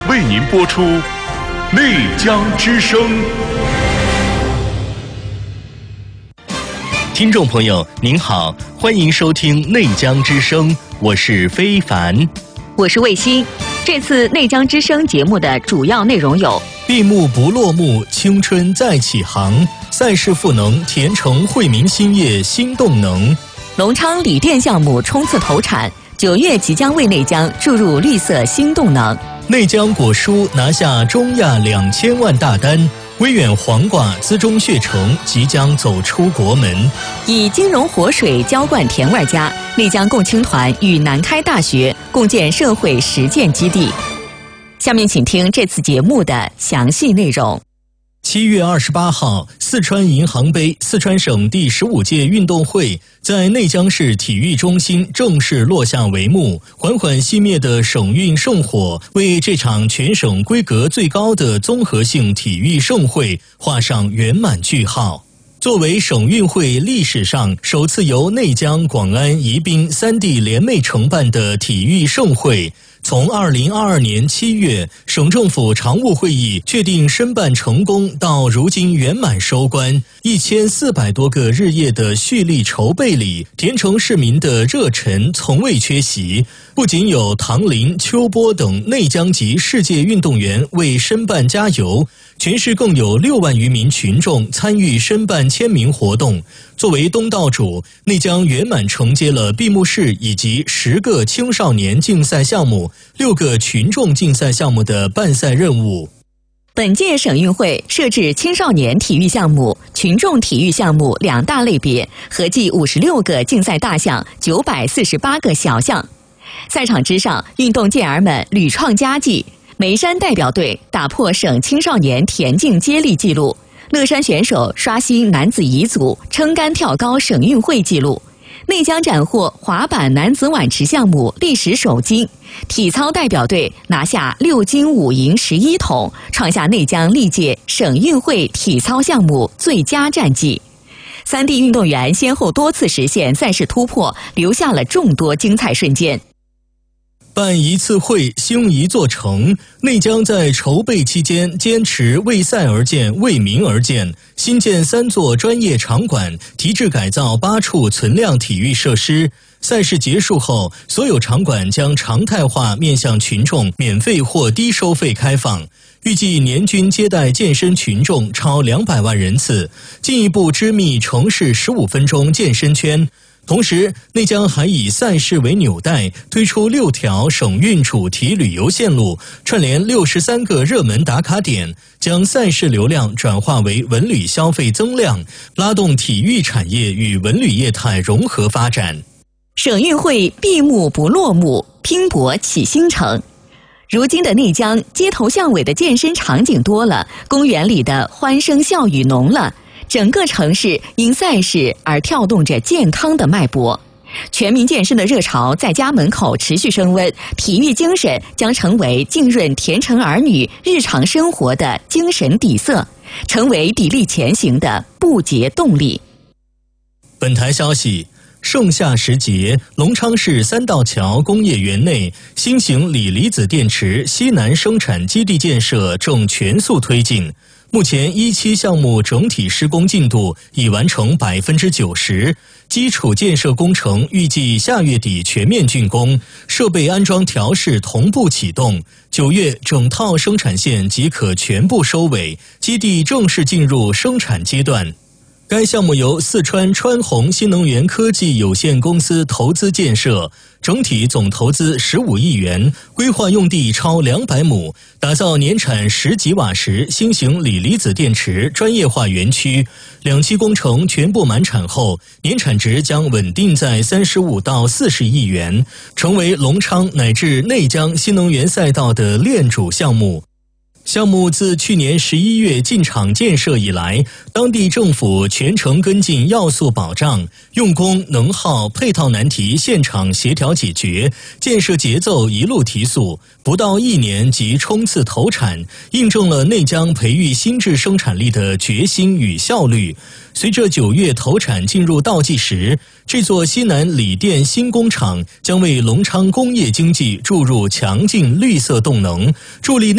为您播出《内江之声》。 听众朋友您好，欢迎收听《内江之声》，我是非凡， 我是卫星。这次《内江之声》节目的主要内容有： 闭幕不落幕，青春再起航；赛事赋能，填成惠民兴业新动能； 隆昌锂电项目冲刺投产，9月即将为内江注入绿色新动能； 内江果蔬拿下中亚2000万大单；威远黄瓜资中血橙即将走出国门。 以金融活水浇灌甜味家，内江共青团与南开大学共建社会实践基地。下面请听这次节目的详细内容。 7月28号，四川银行杯四川省第15届运动会在内江市体育中心正式落下帷幕。缓缓熄灭的省运圣火，为这场全省规格最高的综合性体育盛会画上圆满句号。作为省运会历史上首次由内江、广安、宜宾3地联袂承办的体育盛会，从2022年7月省政府常务会议确定申办成功到如今圆满收官，1400多个日夜的蓄力筹备里，田城市民的热忱从未缺席。不仅有唐林、邱波等内江籍世界运动员为申办加油，全市更有6万余名群众参与申办签名活动。作为东道主，内江圆满承接了闭幕式以及10个青少年竞赛项目、6个群众竞赛项目的办赛任务。 本届省运会设置青少年体育项目、群众体育项目2大类别，合计56个竞赛大项，948个小项。赛场之上，运动健儿们屡创佳绩。眉山代表队打破省青少年田径接力纪录，乐山选手刷新男子乙组撑杆跳高省运会纪录，内江斩获滑板男子碗池项目历史首金，体操代表队拿下6金5银11铜，创下内江历届省运会体操项目最佳战绩。3地运动员先后多次实现赛事突破，留下了众多精彩瞬间。 办一次会，兴一座城。内江在筹备期间坚持为赛而建、为民而建，新建3座专业场馆，提质改造8处存量体育设施。赛事结束后，所有场馆将常态化面向群众免费或低收费开放。预计年均接待健身群众超200万人次，进一步织密城市15分钟健身圈。同时，内江还以赛事为纽带，推出6条省运主题旅游线路，串联63个热门打卡点，将赛事流量转化为文旅消费增量，拉动体育产业与文旅业态融合发展。 省运会闭幕不落幕，拼搏起新城。如今的内江，街头巷尾的健身场景多了，公园里的欢声笑语浓了。整个城市因赛事而跳动着健康的脉搏，全民健身的热潮在家门口持续升温，体育精神将成为浸润田城儿女日常生活的精神底色，成为砥砺前行的不竭动力。 本台消息，盛夏时节，隆昌市三道桥工业园内新型锂离子电池西南生产基地建设正全速推进。目前17项目整体施工进度已完成90%，基础建设工程预计下月底全面竣工，设备安装调试同步启动，9月整套生产线即可全部收尾，基地正式进入生产阶段。该项目由四川川宏新能源科技有限公司投资建设，整体总投资15亿元，规划用地超200亩，打造年产10吉瓦时新型锂离子电池专业化园区。2期工程全部满产后，年产值将稳定在35到40亿元，成为隆昌乃至内江新能源赛道的链主项目。项目自去年11月进场建设以来，当地政府全程跟进要素保障，用工、能耗、配套难题现场协调解决，建设节奏一路提速，不到1年即冲刺投产，印证了内江培育新质生产力的决心与效率。随着9月投产进入倒计时，这座西南锂电新工厂将为隆昌工业经济注入强劲绿色动能，助力